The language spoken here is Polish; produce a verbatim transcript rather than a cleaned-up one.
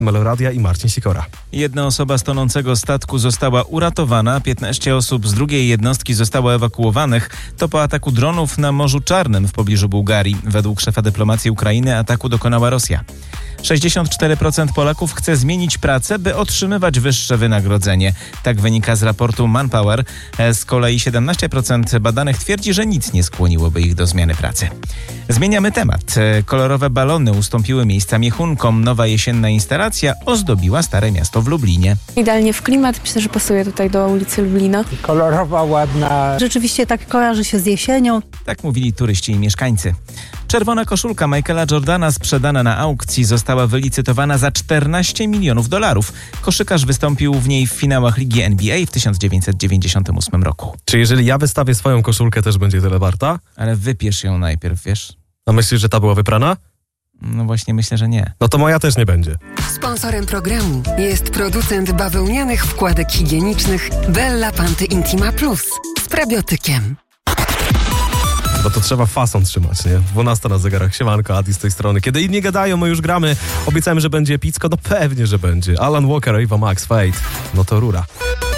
Meloradia i Marcin Sikora. Jedna osoba z tonącego statku została uratowana, piętnaście osób z drugiej jednostki zostało ewakuowanych. To po ataku dronów na Morzu Czarnym w pobliżu Bułgarii. Według szefa dyplomacji Ukrainy ataku dokonała Rosja. sześćdziesiąt cztery procent Polaków chce zmienić pracę, by otrzymywać wyższe wynagrodzenie. Tak wynika z raportu Manpower. Z kolei siedemnaście procent badanych twierdzi, że nic nie skłoniłoby ich do zmiany pracy. Zmieniamy temat. Kolorowe balony ustąpiły miejsca miechunkom. Nowa jesienna instalacja ozdobiła Stare Miasto w Lublinie. Idealnie w klimat. Myślę, że pasuje tutaj do ulicy Lublina. Kolorowa, ładna. Rzeczywiście tak kojarzy się z jesienią. Tak mówili turyści i mieszkańcy. Czerwona koszulka Michaela Jordana sprzedana na aukcji została wylicytowana za czternaście milionów dolarów. Koszykarz wystąpił w niej w finałach Ligi N B A w tysiąc dziewięćset dziewięćdziesiątym ósmym roku. Czy jeżeli ja wystawię swoją koszulkę, też będzie tyle warta? Ale wypiesz ją najpierw, wiesz? A myślisz, że ta była wyprana? No właśnie myślę, że nie. No to moja też nie będzie. Sponsorem programu jest producent bawełnianych wkładek higienicznych Bella Panty Intima Plus z probiotykiem. Bo to trzeba fason trzymać, nie? dwunasta na zegarach. Siemanko, Adi z tej strony. Kiedy inni gadają, my już gramy. Obiecałem, że będzie epicko. No pewnie, że będzie. Alan Walker, Ava Max, Fate. No to rura.